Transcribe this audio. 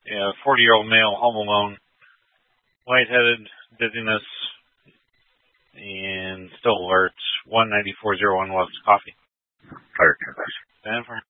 Yeah, 40-year-old male, home alone, lightheaded, dizziness, and still alert. 19401 left coffee. Fire service. Stand for